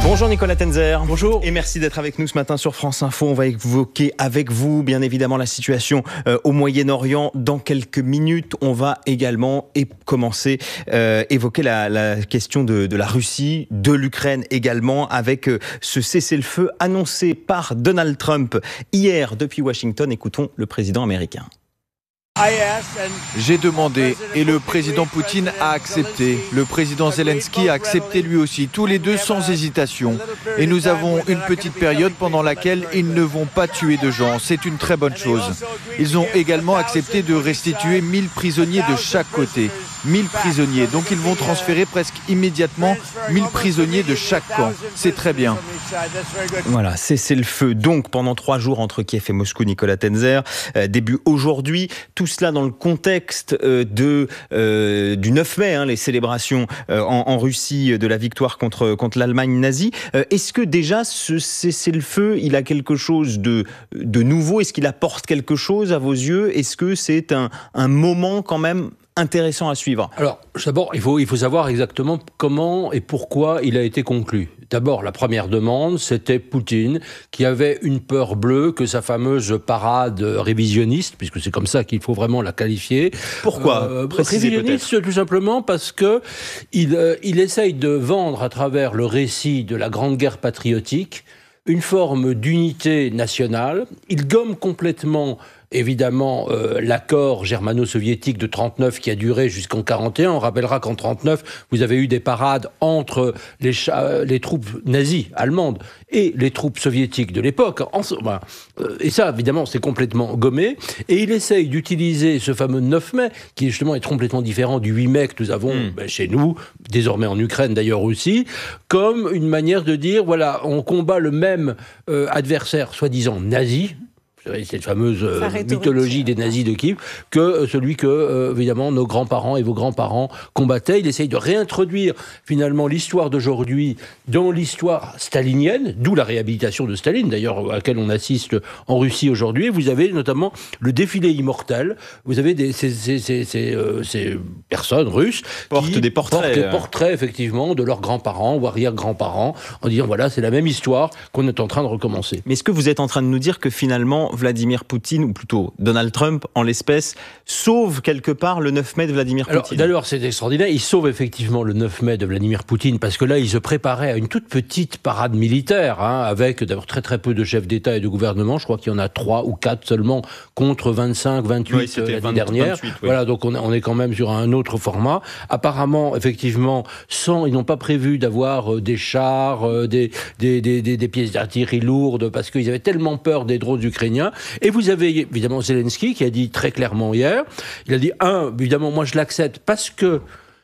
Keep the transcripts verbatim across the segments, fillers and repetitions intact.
Bonjour Nicolas Tenzer. Bonjour. Et merci d'être avec nous ce matin sur France Info. On va évoquer avec vous, bien évidemment, la situation euh, au Moyen-Orient. Dans quelques minutes, on va également é- commencer à euh, évoquer la, la question de, de la Russie, de l'Ukraine également, avec euh, ce cessez-le-feu annoncé par Donald Trump hier depuis Washington. Écoutons le président américain. J'ai demandé et le président Poutine a accepté. Le président Zelensky a accepté lui aussi, tous les deux sans hésitation. Et nous avons une petite période pendant laquelle ils ne vont pas tuer de gens. C'est une très bonne chose. Ils ont également accepté de restituer mille prisonniers de chaque côté. mille prisonniers. Donc ils vont transférer presque immédiatement mille prisonniers de chaque camp. C'est très bien. Voilà, cessez-le-feu donc pendant trois jours entre Kiev et Moscou, Nicolas Tenzer. Euh, début aujourd'hui. Tout cela dans le contexte euh, de, euh, du neuf mai, hein, les célébrations euh, en, en Russie de la victoire contre, contre l'Allemagne nazie. Euh, est-ce que déjà ce cessez-le-feu, il a quelque chose de, de nouveau? Est-ce qu'il apporte quelque chose à vos yeux? Est-ce que c'est un, un moment quand même intéressant à suivre? Alors, d'abord, il faut, il faut savoir exactement comment et pourquoi il a été conclu. D'abord, la première demande, c'était Poutine, qui avait une peur bleue que sa fameuse parade révisionniste, puisque c'est comme ça qu'il faut vraiment la qualifier. Pourquoi euh, Révisionniste, peut-être. Tout simplement parce que il, euh, il essaye de vendre à travers le récit de la Grande Guerre patriotique une forme d'unité nationale. Il gomme complètement évidemment euh, l'accord germano-soviétique de trente-neuf qui a duré jusqu'en quarante et un. On rappellera qu'en trente-neuf, vous avez eu des parades entre les, cha- les troupes nazies allemandes et les troupes soviétiques de l'époque. En, ben, euh, et ça, évidemment, c'est complètement gommé. Et il essaye d'utiliser ce fameux neuf mai, qui justement est complètement différent du huit mai que nous avons mmh. ben, chez nous, désormais en Ukraine d'ailleurs aussi, comme une manière de dire, voilà, on combat le même euh, adversaire soi-disant nazi, cette fameuse euh, mythologie des nazis de Kiev, que euh, celui que, euh, évidemment, nos grands-parents et vos grands-parents combattaient. Il essaye de réintroduire, finalement, l'histoire d'aujourd'hui dans l'histoire stalinienne, d'où la réhabilitation de Staline, d'ailleurs, à laquelle on assiste en Russie aujourd'hui. Vous avez notamment le défilé immortel. Vous avez des, ces, ces, ces, ces, euh, ces personnes russes portent qui des portraits, portent des portraits, effectivement, de leurs grands-parents ou arrière-grands-parents, en disant, voilà, c'est la même histoire qu'on est en train de recommencer. Mais est-ce que vous êtes en train de nous dire que, finalement, Vladimir Poutine, ou plutôt Donald Trump, en l'espèce, sauve quelque part le neuf mai de Vladimir Poutine? Alors, d'ailleurs, c'est extraordinaire. Il sauve effectivement le neuf mai de Vladimir Poutine, parce que là, il se préparait à une toute petite parade militaire, hein, avec d'abord très très peu de chefs d'État et de gouvernement. Je crois qu'il y en a trois ou quatre seulement, contre vingt-cinq, vingt-huit oui, euh, l'année vingt, dernière. vingt-huit, oui. Voilà, donc on, on est quand même sur un autre format. Apparemment, effectivement, sans, ils n'ont pas prévu d'avoir euh, des chars, euh, des, des, des, des, des pièces d'artillerie lourdes, parce qu'ils avaient tellement peur des drones ukrainiens. Et vous avez évidemment Zelensky qui a dit très clairement hier, il a dit, un, évidemment, moi je l'accepte parce que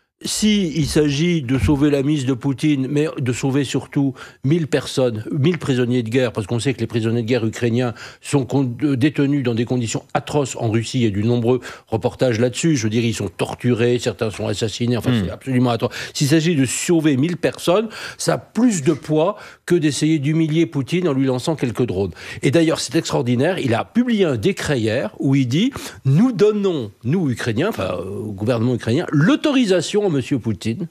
si il s'agit de sauver la mise de Poutine, mais de sauver surtout mille personnes, mille prisonniers de guerre, parce qu'on sait que les prisonniers de guerre ukrainiens sont con- détenus dans des conditions atroces en Russie, il y a de nombreux reportages là-dessus, je veux dire, ils sont torturés, certains sont assassinés, enfin mmh. c'est absolument atroce. S'il s'agit de sauver mille personnes, ça a plus de poids que d'essayer d'humilier Poutine en lui lançant quelques drones. Et d'ailleurs, c'est extraordinaire, il a publié un décret hier où il dit, nous donnons, nous Ukrainiens, enfin au gouvernement ukrainien, l'autorisation à M. Poutine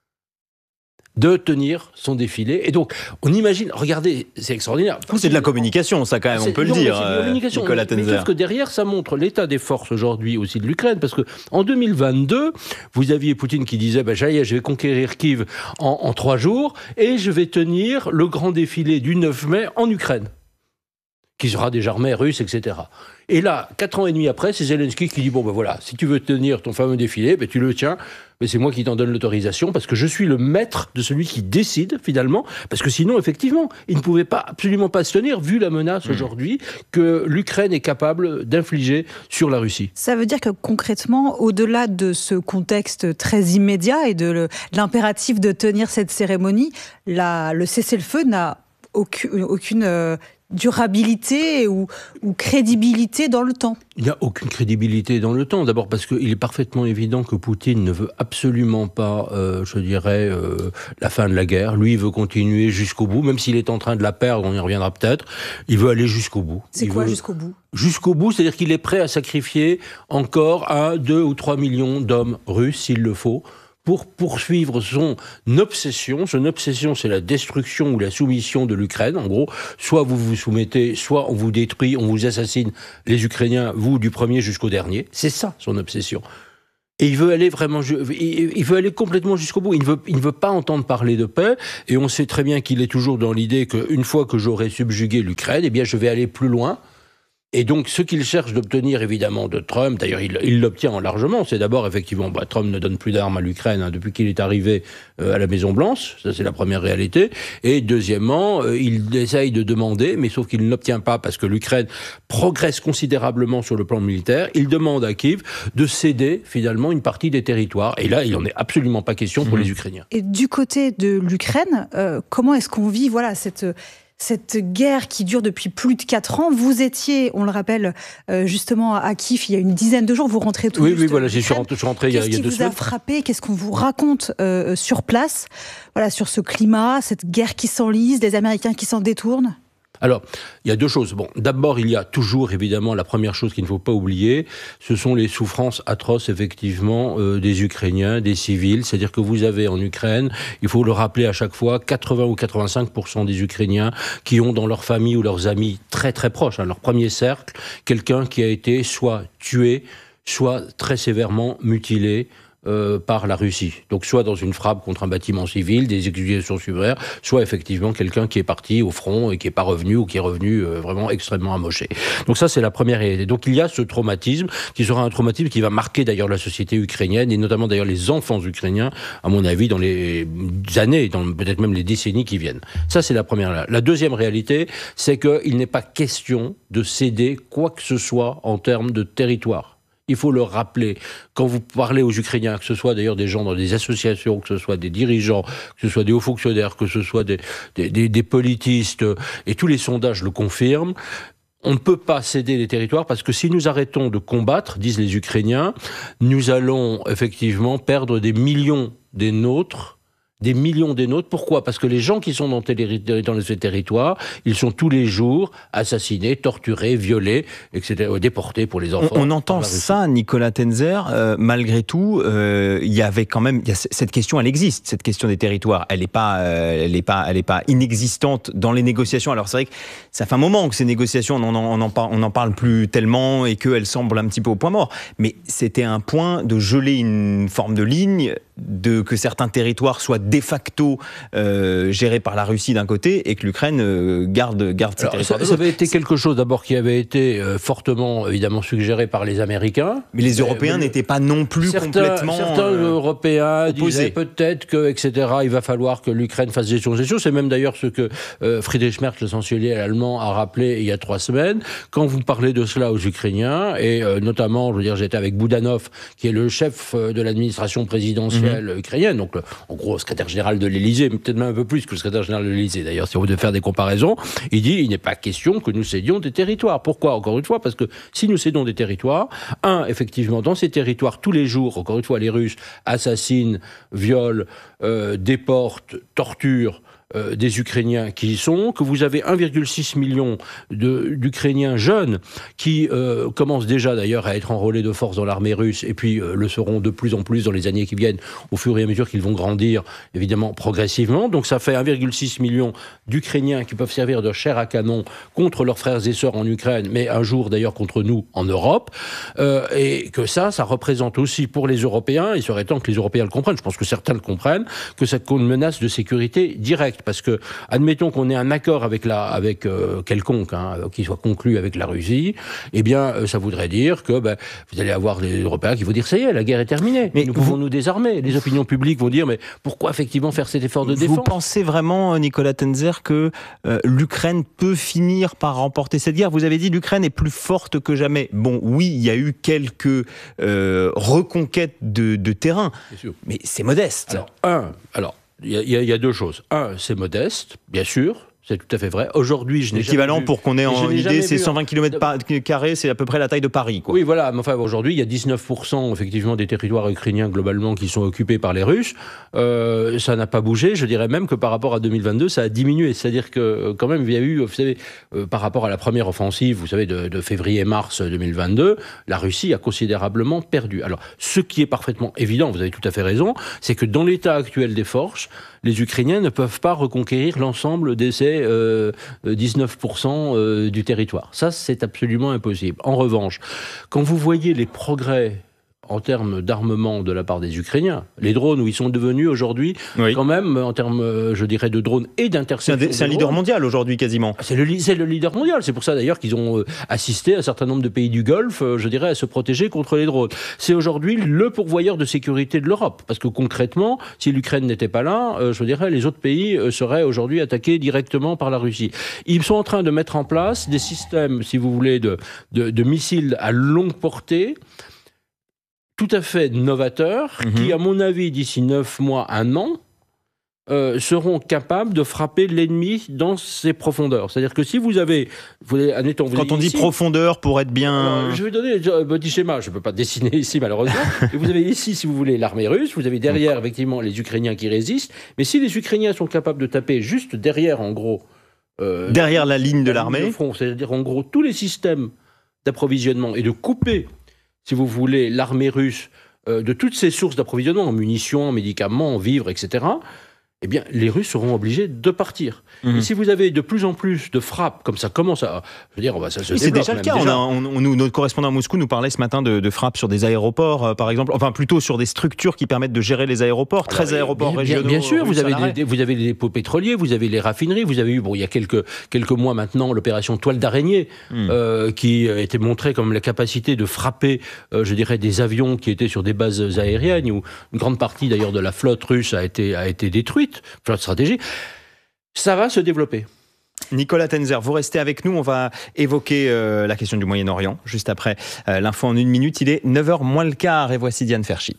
de tenir son défilé. Et donc, on imagine, regardez, c'est extraordinaire. Poutine, c'est de la communication, ça quand même, on peut non, le dire, euh, Nicolas Tenzer. Mais sauf que derrière, ça montre l'état des forces aujourd'hui aussi de l'Ukraine, parce que en deux mille vingt-deux, vous aviez Poutine qui disait, ben, j'allais, je vais conquérir Kiev en, en trois jours, et je vais tenir le grand défilé du neuf mai en Ukraine, qui sera des armées russes, et cetera. Et là, quatre ans et demi après, c'est Zelensky qui dit, bon ben voilà, si tu veux tenir ton fameux défilé, ben tu le tiens, mais c'est moi qui t'en donne l'autorisation, parce que je suis le maître de celui qui décide, finalement, parce que sinon, effectivement, il ne pouvait pas, absolument pas se tenir, vu la menace mmh. aujourd'hui que l'Ukraine est capable d'infliger sur la Russie. Ça veut dire que concrètement, au-delà de ce contexte très immédiat et de le, l'impératif de tenir cette cérémonie, la, le cessez-le-feu n'a aucune... aucune euh, durabilité ou, ou crédibilité dans le temps? Il n'y a aucune crédibilité dans le temps. D'abord parce qu'il est parfaitement évident que Poutine ne veut absolument pas, euh, je dirais, euh, la fin de la guerre. Lui, il veut continuer jusqu'au bout, même s'il est en train de la perdre, on y reviendra peut-être. Il veut aller jusqu'au bout. C'est il quoi veut... jusqu'au bout? Jusqu'au bout, c'est-à-dire qu'il est prêt à sacrifier encore un, deux ou trois millions d'hommes russes, s'il le faut, pour poursuivre son obsession. Son obsession, c'est la destruction ou la soumission de l'Ukraine. En gros, soit vous vous soumettez, soit on vous détruit, on vous assassine, les Ukrainiens, vous du premier jusqu'au dernier. C'est ça, son obsession. Et il veut aller vraiment, il veut aller complètement jusqu'au bout. Il ne veut, il ne veut pas entendre parler de paix. Et on sait très bien qu'il est toujours dans l'idée qu'une fois que j'aurai subjugué l'Ukraine, eh bien, je vais aller plus loin. Et donc, ce qu'il cherche d'obtenir, évidemment, de Trump, d'ailleurs, il, il l'obtient largement, c'est d'abord, effectivement, bah, Trump ne donne plus d'armes à l'Ukraine hein, depuis qu'il est arrivé euh, à la Maison-Blanche, ça c'est la première réalité, et deuxièmement, euh, il essaye de demander, mais sauf qu'il ne l'obtient pas parce que l'Ukraine progresse considérablement sur le plan militaire, il demande à Kiev de céder, finalement, une partie des territoires, et là, il n'en est absolument pas question pour mmh. les Ukrainiens. Et du côté de l'Ukraine, euh, comment est-ce qu'on vit, voilà, cette... Cette guerre qui dure depuis plus de quatre ans, vous étiez, on le rappelle, euh, justement à Kiev il y a une dizaine de jours, vous rentrez tout Oui, juste oui, voilà, je suis rentré, je suis rentré il y a, il y a deux semaines. Qu'est-ce qui vous a frappé? Qu'est-ce qu'on vous raconte euh, sur place, voilà, sur ce climat, cette guerre qui s'enlise, des Américains qui s'en détournent? Alors, il y a deux choses. Bon, d'abord, il y a toujours, évidemment, la première chose qu'il ne faut pas oublier, ce sont les souffrances atroces, effectivement, euh, des Ukrainiens, des civils. C'est-à-dire que vous avez en Ukraine, il faut le rappeler à chaque fois, quatre-vingts ou quatre-vingt-cinq pour cent des Ukrainiens qui ont dans leur famille ou leurs amis très très proches, hein, leur premier cercle, quelqu'un qui a été soit tué, soit très sévèrement mutilé, Euh, par la Russie. Donc soit dans une frappe contre un bâtiment civil, des exécutions sommaires, soit effectivement quelqu'un qui est parti au front et qui n'est pas revenu ou qui est revenu euh, vraiment extrêmement amoché. Donc ça c'est la première réalité. Donc il y a ce traumatisme qui sera un traumatisme qui va marquer d'ailleurs la société ukrainienne et notamment d'ailleurs les enfants ukrainiens, à mon avis, dans les années, dans peut-être même les décennies qui viennent. Ça c'est la première. La deuxième réalité, c'est qu'il n'est pas question de céder quoi que ce soit en termes de territoire. Il faut le rappeler. Quand vous parlez aux Ukrainiens, que ce soit d'ailleurs des gens dans des associations, que ce soit des dirigeants, que ce soit des hauts fonctionnaires, que ce soit des, des, des, des politistes, et tous les sondages le confirment, on ne peut pas céder les territoires parce que si nous arrêtons de combattre, disent les Ukrainiens, nous allons effectivement perdre des millions des nôtres, des millions des nôtres. Pourquoi ? Parce que les gens qui sont dans, dans ces territoires, ils sont tous les jours assassinés, torturés, violés, et cetera, déportés pour les enfants. On, on entend ça, Nicolas Tenzer. Euh, malgré tout, euh, il y avait quand même... Y a, cette question, elle existe, cette question des territoires. Elle n'est pas, euh, elle est pas, elle est pas inexistante dans les négociations. Alors c'est vrai que ça fait un moment que ces négociations, on n'en on en par, on en parle plus tellement et qu'elles semblent un petit peu au point mort. Mais c'était un point de geler une forme de ligne, de que certains territoires soient de facto euh, gérés par la Russie d'un côté et que l'Ukraine euh, garde, garde ses Alors, territoires ça, de ça avait été quelque chose d'abord qui avait été euh, fortement évidemment suggéré par les Américains. Mais les Européens mais, n'étaient pas non plus certains, complètement Certains euh, Européens opposés. Disaient peut-être que, et cetera, il va falloir que l'Ukraine fasse des concessions. C'est même d'ailleurs ce que euh, Friedrich Merz, le chancelier allemand, a rappelé il y a trois semaines. Quand vous parlez de cela aux Ukrainiens, et euh, notamment, je veux dire, j'étais avec Boudanov, qui est le chef de l'administration présidentielle mmh. ukrainienne, donc le, en gros, secrétaire général de l'Élysée, peut-être même un peu plus que le secrétaire général de l'Élysée, d'ailleurs, si on veut faire des comparaisons, il dit il n'est pas question que nous cédions des territoires. Pourquoi ? Encore une fois, parce que si nous cédons des territoires, un, effectivement, dans ces territoires, tous les jours, encore une fois, les Russes assassinent, violent, euh, déportent, torturent, Euh, des Ukrainiens qui y sont, que vous avez un virgule six million de, d'Ukrainiens jeunes qui euh, commencent déjà d'ailleurs à être enrôlés de force dans l'armée russe et puis euh, le seront de plus en plus dans les années qui viennent au fur et à mesure qu'ils vont grandir, évidemment progressivement. Donc ça fait un virgule six million d'Ukrainiens qui peuvent servir de chair à canon contre leurs frères et sœurs en Ukraine, mais un jour d'ailleurs contre nous en Europe. Euh, et que ça, ça représente aussi pour les Européens, il serait temps que les Européens le comprennent, je pense que certains le comprennent, que c'est une menace de sécurité directe. Parce que, admettons qu'on ait un accord avec, la, avec euh, quelconque, hein, qui soit conclu avec la Russie, eh bien, euh, ça voudrait dire que ben, vous allez avoir des Européens qui vont dire, ça y est, la guerre est terminée, mais nous pouvons vous... nous désarmer. Les opinions publiques vont dire, mais pourquoi effectivement faire cet effort de défense ? Vous pensez vraiment, Nicolas Tenzer, que euh, l'Ukraine peut finir par remporter cette guerre ? Vous avez dit, l'Ukraine est plus forte que jamais. Bon, oui, il y a eu quelques euh, reconquêtes de, de terrain, mais c'est modeste. Alors, un, alors, Il y, a, il y a deux choses. Un, c'est modeste, bien sûr. C'est tout à fait vrai. Aujourd'hui, je n'ai L'équivalent, jamais vu, pour qu'on ait en idée, c'est cent vingt kilomètres carrés, c'est à peu près la taille de Paris, quoi. Oui, voilà. Mais enfin, aujourd'hui, il y a dix-neuf pour cent effectivement des territoires ukrainiens globalement qui sont occupés par les Russes. Euh, ça n'a pas bougé. Je dirais même que par rapport à deux mille vingt-deux, ça a diminué. C'est-à-dire que quand même, il y a eu, vous savez, euh, par rapport à la première offensive, vous savez, de, de février-mars deux mille vingt-deux, la Russie a considérablement perdu. Alors, ce qui est parfaitement évident, vous avez tout à fait raison, c'est que dans l'état actuel des forces, les Ukrainiens ne peuvent pas reconquérir l'ensemble de ces euh, dix-neuf pour cent euh, du territoire. Ça, c'est absolument impossible. En revanche, quand vous voyez les progrès en termes d'armement de la part des Ukrainiens, les drones où ils sont devenus aujourd'hui, oui. quand même, en termes, je dirais, de drones et d'interception. C'est un, c'est un leader mondial aujourd'hui, quasiment. C'est le, c'est le leader mondial. C'est pour ça d'ailleurs qu'ils ont assisté un certain nombre de pays du Golfe, je dirais, à se protéger contre les drones. C'est aujourd'hui le pourvoyeur de sécurité de l'Europe. Parce que concrètement, si l'Ukraine n'était pas là, je dirais, les autres pays seraient aujourd'hui attaqués directement par la Russie. Ils sont en train de mettre en place des systèmes, si vous voulez, de, de, de missiles à longue portée, tout à fait novateurs, mmh. qui, à mon avis, d'ici neuf mois, un an, euh, seront capables de frapper l'ennemi dans ses profondeurs. C'est-à-dire que si vous avez... Vous avez admettons, vous Quand on dit ici, profondeur, pour être bien... Alors, je vais donner un petit schéma, je ne peux pas dessiner ici, malheureusement. Et vous avez ici, si vous voulez, l'armée russe, vous avez derrière, effectivement, les Ukrainiens qui résistent, mais si les Ukrainiens sont capables de taper juste derrière, en gros... Euh, derrière la ligne de l'armée de front, c'est-à-dire, en gros, tous les systèmes d'approvisionnement et de couper, si vous voulez, l'armée russe, euh, de toutes ces sources d'approvisionnement, en munitions, en médicaments, en vivres, et cetera, eh bien, les Russes seront obligés de partir. Mmh. Et si vous avez de plus en plus de frappes, comme ça commence à... Je veux dire, on va, ça se oui, c'est déjà le cas. Déjà. On a, on, on, notre correspondant à Moscou nous parlait ce matin de, de frappes sur des aéroports, euh, par exemple. Enfin, plutôt sur des structures qui permettent de gérer les aéroports. Alors, treize aéroports bien, régionaux. Bien, bien sûr, vous avez, des, vous avez les dépôts pétroliers, vous avez les raffineries, vous avez eu, bon, il y a quelques, quelques mois maintenant, l'opération Toile d'araignée, mmh. euh, qui était montrée comme la capacité de frapper, euh, je dirais, des avions qui étaient sur des bases aériennes, où une grande partie, d'ailleurs, de la flotte russe a été, a été détruite, flotte stratégique. Ça va se développer. Nicolas Tenzer, vous restez avec nous. On va évoquer euh, la question du Moyen-Orient juste après euh, l'info en une minute. Il est neuf heures moins le quart et voici Diane Ferchit.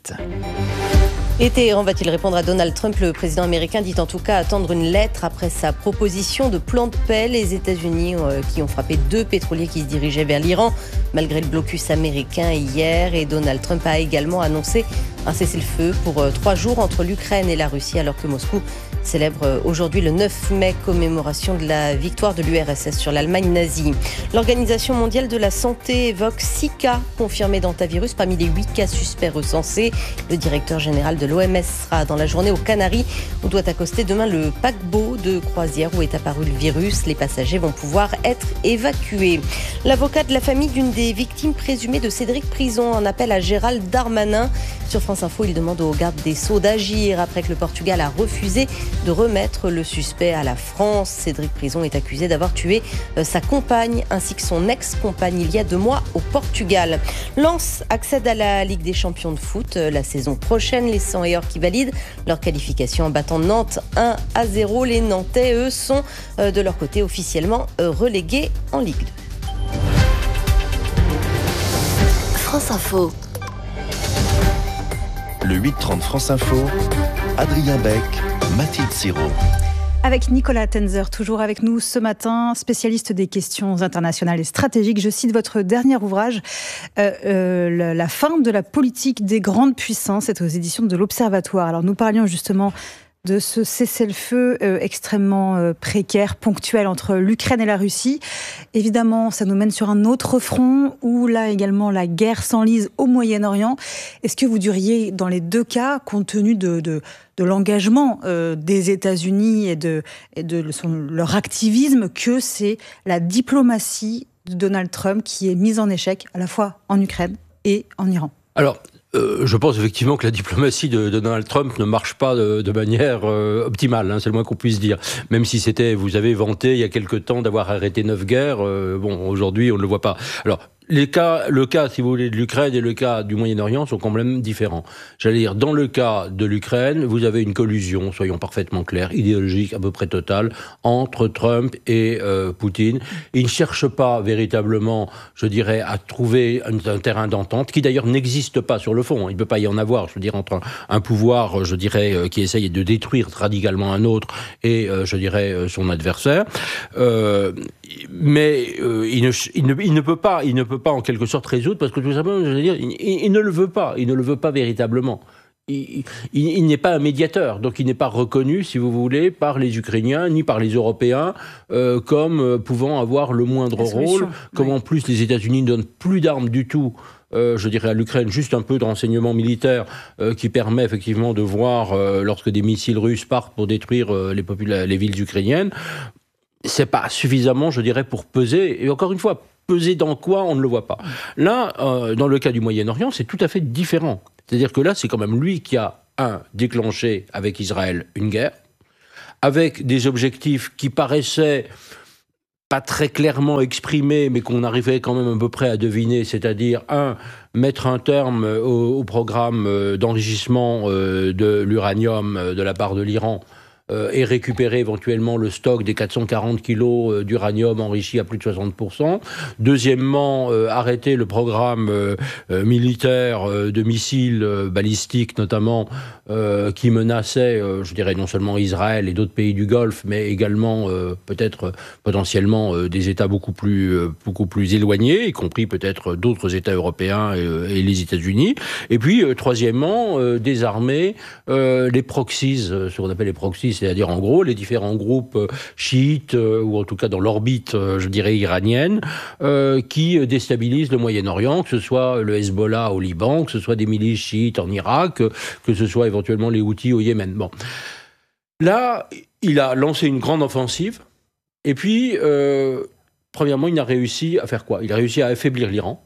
Et Téhéran va-t-il répondre à Donald Trump? Le président américain dit en tout cas attendre une lettre après sa proposition de plan de paix. Les États-Unis euh, qui ont frappé deux pétroliers qui se dirigeaient vers l'Iran malgré le blocus américain hier. Et Donald Trump a également annoncé un cessez-le-feu pour euh, trois jours entre l'Ukraine et la Russie, alors que Moscou célèbre aujourd'hui le neuf mai, commémoration de la victoire de l'U R S S sur l'Allemagne nazie. L'Organisation mondiale de la santé évoque six cas confirmés d'hantavirus parmi les huit cas suspects recensés. Le directeur général de l'O M S sera dans la journée aux Canaries où doit accoster demain le paquebot de croisière où est apparu le virus. Les passagers vont pouvoir être évacués. L'avocat de la famille d'une des victimes présumées de Cédric Prison en appelle à Gérald Darmanin. Sur France Info, il demande au garde des Sceaux d'agir après que le Portugal a refusé de remettre le suspect à la France. Cédric Prison est accusé d'avoir tué sa compagne ainsi que son ex-compagne il y a deux mois au Portugal. Lens accède à la Ligue des champions de foot la saison prochaine. Les cent et or qui valident leur qualification en battant Nantes un à zéro. Les Nantais, eux, sont de leur côté officiellement relégués en Ligue deux. France Info. Le huit trente France Info, Adrien Beck, Mathilde Siro. Avec Nicolas Tenzer, toujours avec nous ce matin, spécialiste des questions internationales et stratégiques. Je cite votre dernier ouvrage, euh, euh, La fin de la politique des grandes puissances. C'est aux éditions de l'Observatoire. Alors nous parlions justement de ce cessez-le-feu euh, extrêmement euh, précaire, ponctuel entre l'Ukraine et la Russie. Évidemment, ça nous mène sur un autre front où là également la guerre s'enlise au Moyen-Orient. Est-ce que vous diriez dans les deux cas, compte tenu de, de, de l'engagement euh, des États-Unis et de, et de son, leur activisme, que c'est la diplomatie de Donald Trump qui est mise en échec à la fois en Ukraine et en Iran? Alors, Euh, je pense effectivement que la diplomatie de, de Donald Trump ne marche pas de, de manière euh, optimale, hein, c'est le moins qu'on puisse dire. Même si c'était, vous avez vanté il y a quelque temps d'avoir arrêté neuf guerres, euh, bon, aujourd'hui on ne le voit pas. Alors, les cas, le cas, si vous voulez, de l'Ukraine et le cas du Moyen-Orient sont quand même différents. J'allais dire, dans le cas de l'Ukraine, vous avez une collusion, soyons parfaitement clairs, idéologique à peu près totale, entre Trump et euh, Poutine. Ils ne cherchent pas véritablement, je dirais, à trouver un, un terrain d'entente, qui d'ailleurs n'existe pas sur le fond. Il ne peut pas y en avoir, je veux dire, entre un, un pouvoir, je dirais, euh, qui essaye de détruire radicalement un autre et, euh, je dirais, euh, son adversaire. Euh, mais euh, il, ne, il, ne, il ne peut pas, il ne peut pas en quelque sorte résoudre, parce que tout simplement, je veux dire, il, il, il ne le veut pas, il ne le veut pas véritablement. Il, il, il n'est pas un médiateur, donc il n'est pas reconnu, si vous voulez, par les Ukrainiens ni par les Européens euh, comme euh, pouvant avoir le moindre rôle, comme oui. En plus les États-Unis ne donnent plus d'armes du tout. Euh, je dirais à l'Ukraine, juste un peu de renseignement militaire euh, qui permet effectivement de voir euh, lorsque des missiles russes partent pour détruire euh, les, popula- les villes ukrainiennes. C'est pas suffisamment, je dirais, pour peser. Et encore une fois, peser dans quoi, on ne le voit pas. Là, euh, dans le cas du Moyen-Orient, c'est tout à fait différent. C'est-à-dire que là, c'est quand même lui qui a, un, déclenché avec Israël une guerre, avec des objectifs qui paraissaient pas très clairement exprimés, mais qu'on arrivait quand même à peu près à deviner, c'est-à-dire, un, mettre un terme au, au programme d'enrichissement euh, de l'uranium de la part de l'Iran, Euh, et récupérer éventuellement le stock des quatre cent quarante kilos euh, d'uranium enrichi à plus de soixante pour cent. Deuxièmement, euh, arrêter le programme euh, euh, militaire euh, de missiles euh, balistiques notamment, euh, qui menaçait, euh, je dirais, non seulement Israël et d'autres pays du Golfe, mais également euh, peut-être euh, potentiellement euh, des États beaucoup plus, euh, beaucoup plus éloignés, y compris peut-être d'autres États européens et, euh, et les États-Unis. Et puis, euh, troisièmement, euh, désarmer euh, les proxies, euh, ce qu'on appelle les proxies, c'est-à-dire en gros les différents groupes euh, chiites, euh, ou en tout cas dans l'orbite, euh, je dirais, iranienne, euh, qui déstabilisent le Moyen-Orient, que ce soit le Hezbollah au Liban, que ce soit des milices chiites en Irak, que, que ce soit éventuellement les Houthis au Yémen. Bon. Là, il a lancé une grande offensive, et puis, euh, premièrement, il a réussi à faire quoi ? Il a réussi à affaiblir l'Iran.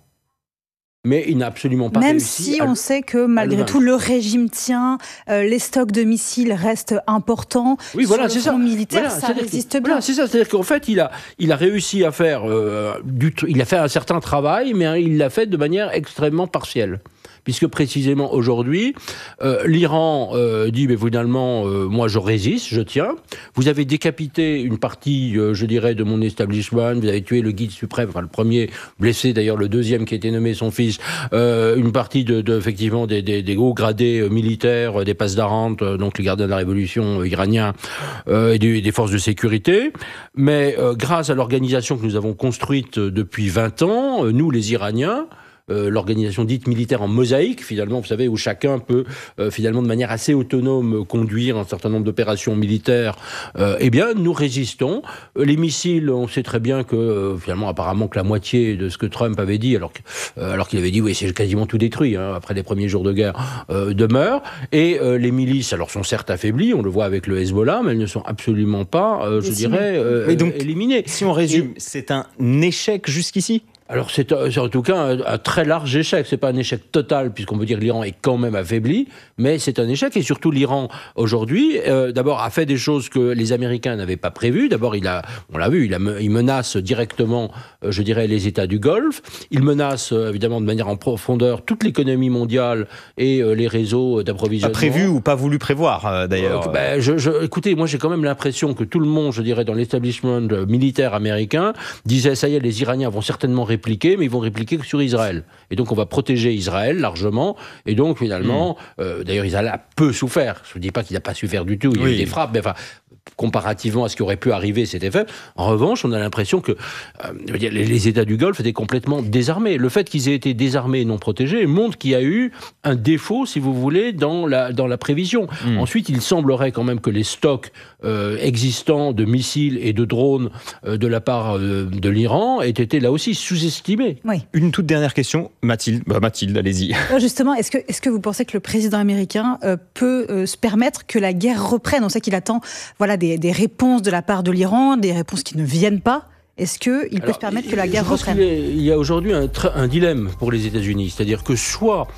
Mais il n'a absolument pas Même réussi. Même si on le, sait que malgré tout, le régime tient, euh, les stocks de missiles restent importants. Oui, voilà, c'est ça. Militaire, voilà, ça résiste bien. Voilà, c'est ça. C'est-à-dire qu'en fait, il a, il a réussi à faire, euh, du, il a fait un certain travail, mais hein, il l'a fait de manière extrêmement partielle. Puisque précisément aujourd'hui, euh, l'Iran euh, dit, mais finalement, euh, moi je résiste, je tiens. Vous avez décapité une partie, euh, je dirais, de mon establishment. Vous avez tué le guide suprême, enfin le premier, blessé d'ailleurs le deuxième qui a été nommé son fils. Euh, une partie de, de effectivement des, des, des hauts gradés euh, militaires, euh, des Pasdaran, euh, donc les gardiens de la révolution euh, iraniens euh, et des, des forces de sécurité. Mais euh, grâce à l'organisation que nous avons construite euh, depuis vingt ans, euh, nous les Iraniens. Euh, l'organisation dite militaire en mosaïque, finalement, vous savez, où chacun peut, euh, finalement, de manière assez autonome, conduire un certain nombre d'opérations militaires, euh, eh bien, nous résistons. Euh, les missiles, on sait très bien que, euh, finalement, apparemment, que la moitié de ce que Trump avait dit, alors, que, euh, alors qu'il avait dit, oui, c'est quasiment tout détruit, hein, après les premiers jours de guerre, euh, demeure. Et euh, les milices, alors, sont certes affaiblies, on le voit avec le Hezbollah, mais elles ne sont absolument pas, euh, je dirais, euh, Et donc, éliminées. Si on résume, Et, c'est un échec jusqu'ici ? Alors c'est, c'est en tout cas un, un très large échec. C'est pas un échec total puisqu'on peut dire que l'Iran est quand même affaibli, mais c'est un échec et surtout l'Iran aujourd'hui, euh, d'abord a fait des choses que les Américains n'avaient pas prévues. D'abord il a, on l'a vu, il, a, il menace directement, euh, je dirais, les États du Golfe. Il menace euh, évidemment de manière en profondeur toute l'économie mondiale et euh, les réseaux d'approvisionnement. Pas prévu ou pas voulu prévoir euh, d'ailleurs. Euh, ben, je, je, écoutez, moi j'ai quand même l'impression que tout le monde, je dirais, dans l'establishment militaire américain disait ça y est, les Iraniens vont certainement répliquer, mais ils vont répliquer que sur Israël. Et donc on va protéger Israël largement. Et donc finalement, mmh. euh, d'ailleurs Israël a peu souffert. Je ne dis pas qu'il n'a pas souffert du tout. Il y a oui. eu des frappes, mais enfin, comparativement à ce qui aurait pu arriver, c'était fait. En revanche, on a l'impression que euh, les, les États du Golfe étaient complètement désarmés. Le fait qu'ils aient été désarmés et non protégés montre qu'il y a eu un défaut, si vous voulez, dans la, dans la prévision. Mmh. Ensuite, il semblerait quand même que les stocks euh, existants de missiles et de drones euh, de la part euh, de l'Iran aient été là aussi sous-estimés. Oui. Une toute dernière question, Mathilde. Bah, Mathilde, allez-y. Justement, est-ce que, est-ce que vous pensez que le président américain euh, peut euh, se permettre que la guerre reprenne ? On sait qu'il attend voilà, des, des réponses de la part de l'Iran, des réponses qui ne viennent pas. Est-ce qu'il peut se permettre que la guerre je pense reprenne ? qu'il est, il y a aujourd'hui un, un dilemme pour les États-Unis. C'est-à-dire que soit,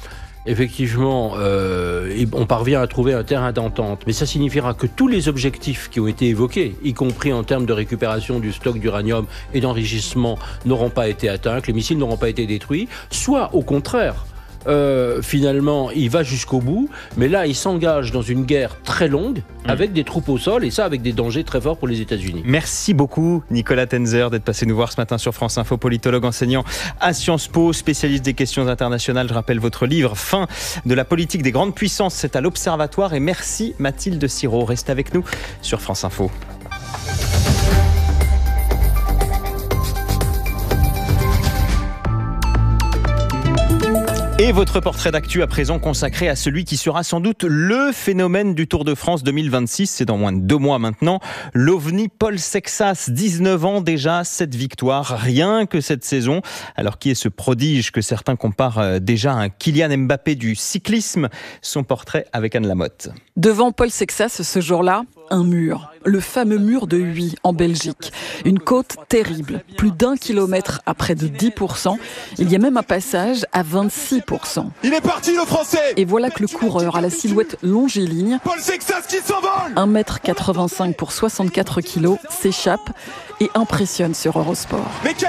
effectivement, euh, on parvient à trouver un terrain d'entente, mais ça signifiera que tous les objectifs qui ont été évoqués, y compris en termes de récupération du stock d'uranium et d'enrichissement, n'auront pas été atteints, que les missiles n'auront pas été détruits, soit au contraire, Euh, finalement, il va jusqu'au bout, mais là, il s'engage dans une guerre très longue, mmh. avec des troupes au sol, et ça, avec des dangers très forts pour les États-Unis. Merci beaucoup, Nicolas Tenzer, d'être passé nous voir ce matin sur France Info, politologue enseignant à Sciences Po, spécialiste des questions internationales. Je rappelle votre livre, Fin de la politique des grandes puissances, c'est à l'Observatoire. Et merci, Mathilde Sirot. Restez avec nous sur France Info. Et votre portrait d'actu à présent consacré à celui qui sera sans doute le phénomène du Tour de France deux mille vingt-six. C'est dans moins de deux mois maintenant. L'OVNI Paul Sexas, dix-neuf ans déjà, sept victoires, rien que cette saison. Alors qui est ce prodige que certains comparent déjà à un Kylian Mbappé du cyclisme? Son portrait avec Anne Lamotte. Devant Paul Sexas ce jour-là, un mur, le fameux mur de Huy en Belgique. Une côte terrible, plus d'un kilomètre à près de dix pour cent. Il y a même un passage à vingt-six pour cent. Il est parti le Français. Et voilà que le coureur à la silhouette longiligne, Paul Sexas qui s'envole, un mètre quatre-vingt-cinq pour soixante-quatre kilos, s'échappe et impressionne sur Eurosport. Mais